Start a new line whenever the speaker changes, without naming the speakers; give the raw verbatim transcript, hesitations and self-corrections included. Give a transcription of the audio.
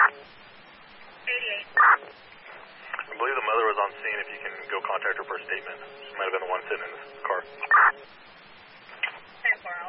eighty-eight.
I believe the mother was on scene. If you can go contact her for a statement. She might have been the one sitting in the car.